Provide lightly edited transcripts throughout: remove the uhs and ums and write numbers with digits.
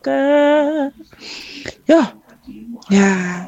ka ya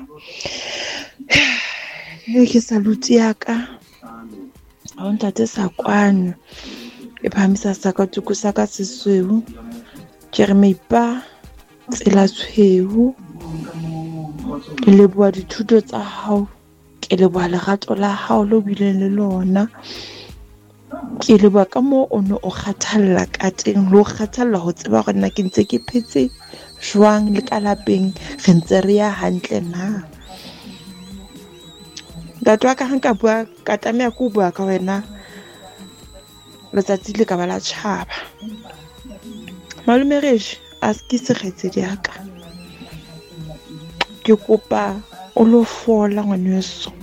ke saluti ya ka a ntate Sakwana e phamisa sa ka tuku sa ka sesweu ke re meipa tsela tshweu ke leboa dithuto tsa hao ke leboa lerato la hao le bileng le lona ke leboa ka moo o ne o kgathalla ka teng le o kgathalla ho tseba hore nna ke ntse ke phetse jwang le ka lapeng re ntse re ya hantle na ntate wa ka ha nka bua ka tlameha ke ho bua ka wena letsatsi le ka ba la tjhaba malome Reji a ke sekgetsedi ya ka ke kopa o lo fola ngwaneso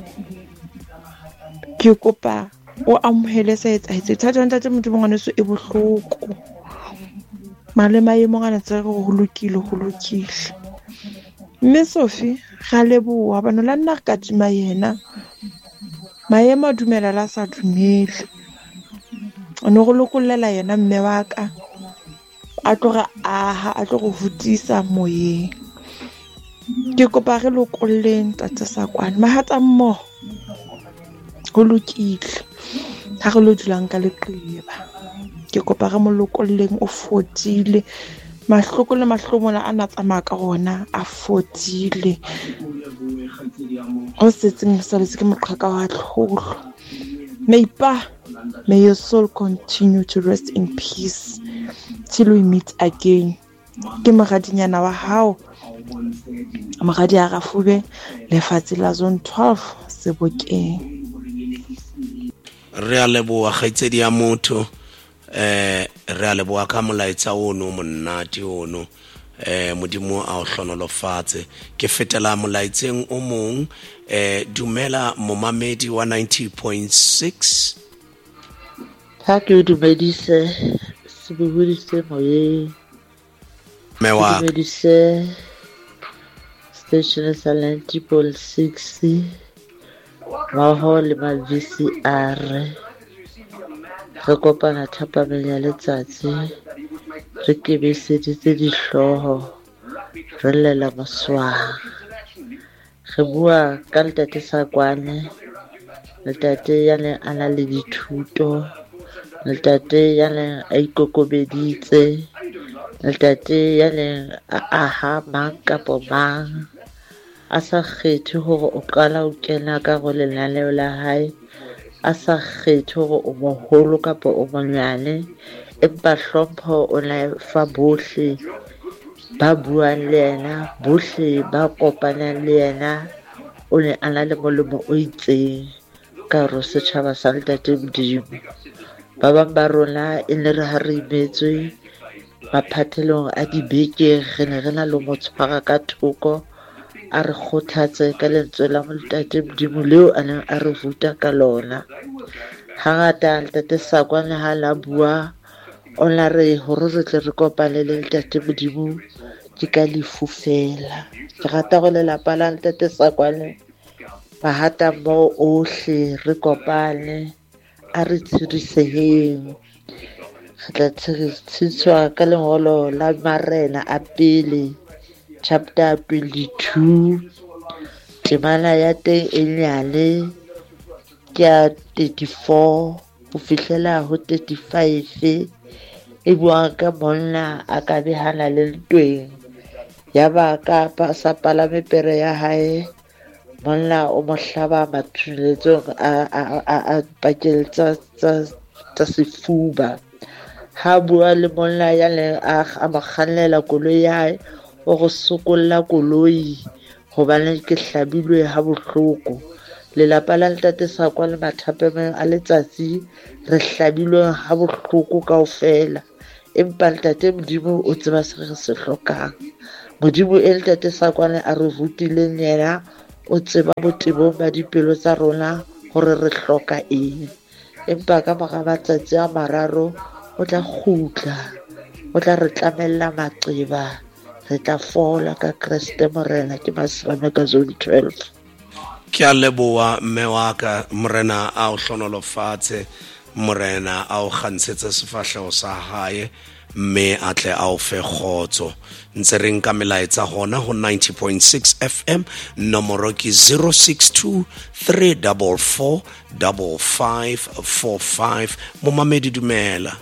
ke kopa o amohele sa etsahetse thata ntate motho ngwaneso e bohloko malema ye mongana tse re ho lokile mme Sophie ga leboha bana la nna ka tima yena maemo a dumela la sa dumele o ne go lokollela yena mme wa ka a tlo go vutisa moyeng ke kopa re lokolleng tate Sakwana mahata mmoho go lokile ha re lo dulang ka leqeba ke kopa re mo lokolleng o fodile mahloko le mahlomola a na tsamaya ka rona a fodile o setseng saletse ke moqhaka wa tlholo meipa may your soul continue to rest in peace till we meet again ke mogadinyana wa hao mogadi a Rafube lefatshe la zone 12 Sebokeng re a leboa kgaitsedi ya motho re a leboa ka molaetsa ono monnate ono modimo a o hlonolofatse ke fetela molaetseng o mong dumela momamedi wa 90.6 ha ke dumedise se bubudise moyeng mewa dumedise station sa 90.6 maho le ma VCR re kopana thapameng ya letsatsi re kebeseditse dihloho re lela maswang re bua ka ntate Sakwane ntate ya ne a na le dithuto ntate ya ne a ikokobeditse ntate ya ne a aha mang kapo mang a sa kgethe hore o qala o kena ka go lenaneo la hae a sa kgethe hore o moholo kapo o monyane empa hlompho o na fa bohle ba buang le yena bohle ba kopanang le yena o ne a na le molemo o itseng ka hare ho setjhaba sa ntate Modimo ba bang ba rona e ne re ha re imetswe maphathelong a dibeke re ne re na le mo tshwara ka thoko a re kgothatse ka lentswe la ntate Modimo leo a neng a re vuta ka lona hangata ntate Sakwane ha la bua o la re hore re tle re kopane le ntate Modimo ke ka lefu fela ke rata go lelapa la ntate Sakwane mahata mo ohle re kopane a re tshiriseheng re tla tshitswa ka lengolo la Marena a pele chapter 22 temana ya teng e nyane ke ya 34 ho fihlela ho 35 e bua ka monna a ka behana le ntweng ya ba ka sa palame pere ya hae monna o mo hlaba mathuletsong a pakeng tsa sefuba ha bua le monna ya le a makgannela koloi ya hae o go sokolla koloi hobane ke hlabilwe ha bohloko lelapa la ntate Sakwane mathapemeng a letsatsi re hlabilwe ha bohloko kaofela empa ntate Modimo o tseba se re se hlokang Modimo e ntate Sakwane a re vutileng yena o tseba botebong ba dipelo tsa rona hore re hloka eng empa ka mora matsatsi a mararo o tla kgutla o tla re tlamella maqeba re tla fola ka Kriste Morena ke Maslame ka zone 12 ke a leboa mme wa ka morena a o hlonolofatse morena a o kgantshetse sefahlego sa hae mme a tle a o fe kgotso. Ntse re nka melaetsa hona ho 90.6 FM, nomoro ke 062 344 5545. Momamedi dumela.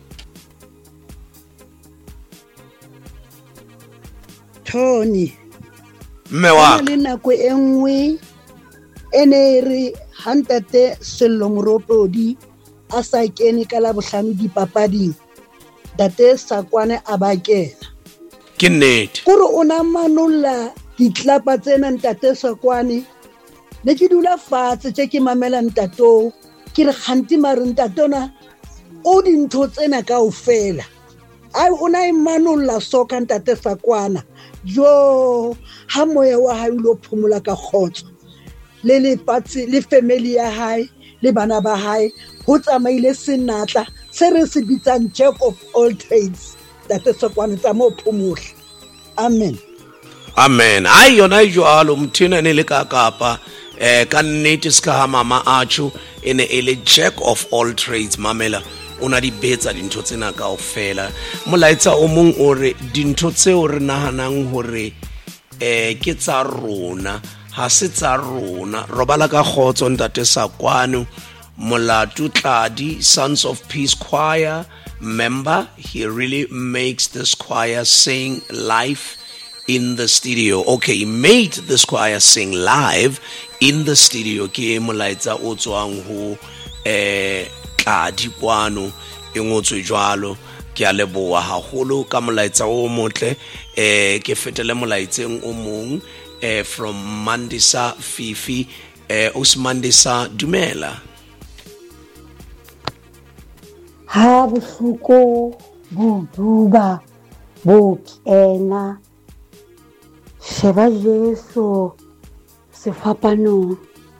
Tony Mme wa le nako enngwe ene re hantate Sello Moropodi a sa kene ka la bohlano dipapading, Tate Sakwane a ba kena. ke nnete. Kore o na manolla ditlapa tsena Ntate Sakwane, ne ke dula fatshe tse ke mamela ntato ke re kganti mare ntatona o dintho tsena kaofela ai o na imanolla soka Ntate Sakwana jo ha moya wa hae lo phomola ka khotso le lefatse le family ya hae le bana ba hae ho tsamaile senatla se re se bitsang jack of all trades. Ntate Sakwane tsa mo phomola. Amen. Amen. Ai yona e jwalo mthina ne le ka Kapa ka nnete ska ha mama achu ene ele jack of all trades. Mamela ona di betsa dintho tsena kaofela. Molaetsa o mong o re dintho tseo re nahanang hore ke tsa rona ha se tsa rona. Robala ka khotso Ntate Sakwane, Molatu Tladi, Sons of Peace Choir member. He really makes this choir sing live in the studio. Okay, he made this choir sing live in the studio. Ke molaetsa o tswang ho Tladi kwano e ngotswe jwalo. Ke a leboha haholo ka molaetsa o motle. Ke fetele molaetseng o mong from Mandisa Fifi. Usmandisa dumela. Ha bohloko boduba bo kena sheba Jesu sefapanong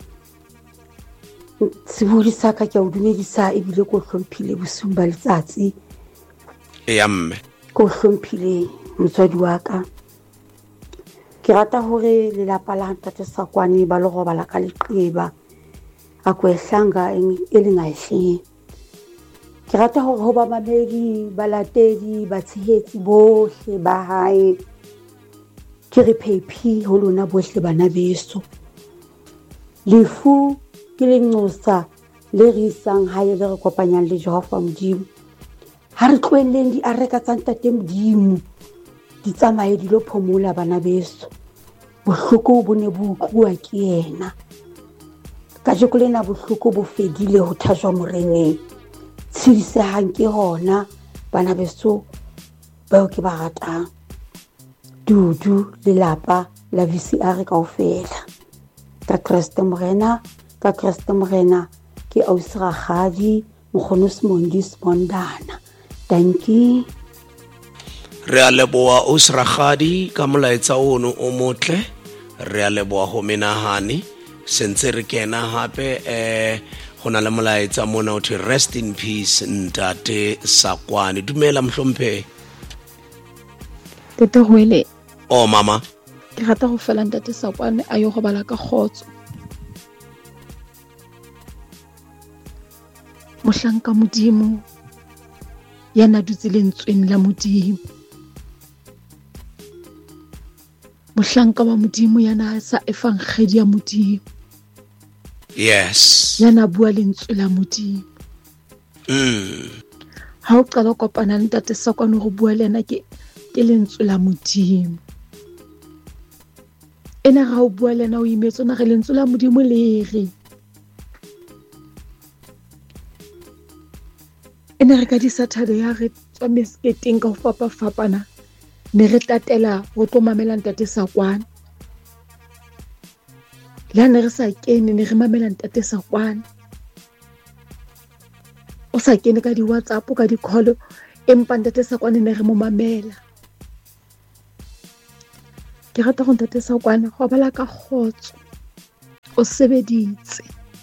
sebudisa ka ke o dumedisa ebile ko hlomphile bosung ba letsatsi Mme ko hlomphile motswadi wa ka. Ke rata hore lelapa la Ntate Sakwane ba le robala ka leqeba a kwehlanga elingahle. Ke rata hore ho ba mamedi balatedi ba tshehetsi bohle ba hae ke re phephi ho lona bohle bana beso. Lefu ke lenqosa le re isang hae le re kopanyang le Jehova Modimo. Ha re tloelleng di areka tsa Ntate Modimo di tsamaye di lo phomola bana beso. Bohloko bo ne bo utlwa ke yena. Ka jeko lena bohloko bo fedile ho thajwa moreneng. Tshedisehang ke hona bana beso bao ke ba ratang. Dudu lelapa la VCR kaofela. Ka Kriste Morena ke Ausi Rakgadi Mokgono Simondi Spondana. Thank you. Re a leboha Ausi Rakgadi ka molaetsa ono o motle. Re a leboha ho menahane sentse re kena hape hona le molaetsa mona o thwe rest in peace Ntate Sakwane. Dumela mhlomphe. Tete Hwele. Oh mama. Ke rata ho fela Ntate Sakwane a yo go bala ka khotso. Mohlanka Modimo ya na dutse lentsweng la Modimo. Mohlanka wa Modimo ya na sa efang kgedi ya Modimo. Yes. Ya na bua lentswe la Modimo. Ha o qala kopana le Ntate Sakwane go bua le ena ke lentswe la Modimo. Ena ga o bua le ena o imetse na re lentswe la Modimo le re. Ena re ka di Saturday ya re tswa mesketeng ka ho fapana ne re tatela go tlo mamela Ntate Sakwane. La ne re sa kene ne re mamela Ntate Sakwane. O sa kene ka di WhatsApp ka di call empa Ntate Sakwane ne re mo mamela. Ke rata go Ntate Sakwane go bala ka khotso. O sebeditse.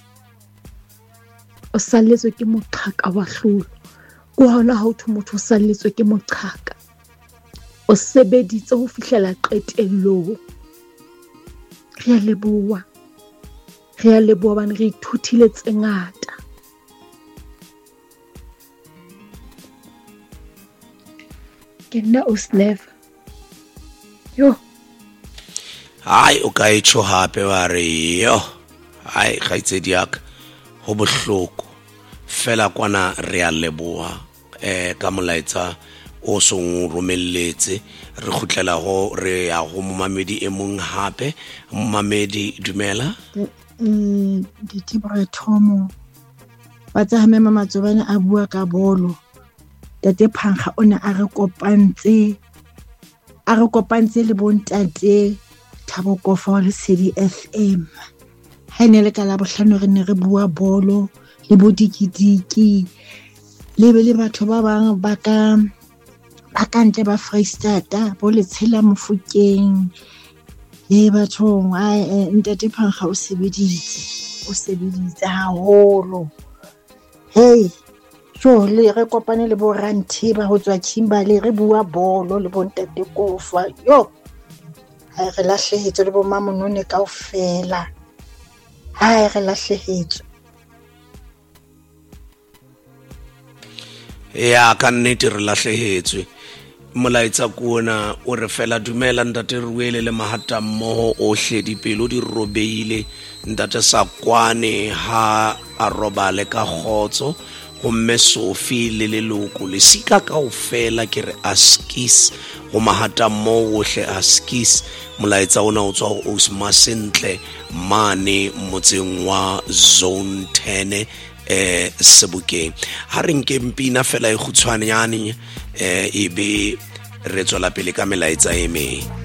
O salletswe ke moqhaka wa hlolo. Ko hona ha o thu motho o salletswe ke moqhaka. O sebeditse ho fihlela qetellong. Re a leboha bana re ithutile tse ngata. ke nna Osnev. Yo, hai o ka etsho hape wa re yo hai kgaitsedi yaka ho bohloko fela kwana re a leboha ka molaetsa o song romelletse re khutlela ho re ya ho momamedi e mong hape. Momamedi dumela. Ditibra Thomo ba tsa hame Mamatsobane a bua ka bolo. Tate Phankga o ne a re kopantse le bontate Thabo Kofa le Lesedi FM. Ha ne le ka la bohlano re ne re bua bolo le bodikidiki le be le batho ba bang ba ka ntle ba Freistata bo le tshela Mofokeng bathong. Ntate Phankga o sebeditse haholo. Hey, so le re kopane le bo Rantiba ho tswa Kimberley re bua bolo le bontate Kofa. Yo, ha re lahlehetswe le bo Mamonone kaofela. Ha re lahlehetswe. Ya ka nnete re lahlehetswe. Molaetsa kuona o re fela dumela ntate Ruele le mahata mmoho ohle dipelo di robeile. Ntate Sakwane ha a robale ka khotso go mme Sophie le leloko le sika kaofela ke re askis go mahata mmoho ohle askis. Molaetsa ona o tswa go Osma Sentle mane motseng wa Zone 10 Sebokeng. Ha re nke mpina fela e khutshwane yani e be re tswela pele ka melaetsa e meng.